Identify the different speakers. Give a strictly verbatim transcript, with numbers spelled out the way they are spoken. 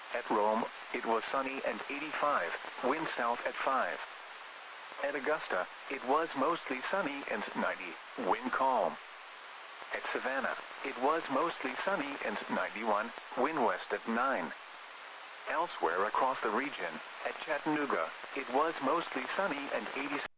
Speaker 1: At Rome, it was sunny and eighty-five, wind south at five. At Augusta, it was mostly sunny and ninety, wind calm. At Savannah, it was mostly sunny and ninety-one, wind west at nine. Elsewhere across the region, at Chattanooga, it was mostly sunny and eighty-six.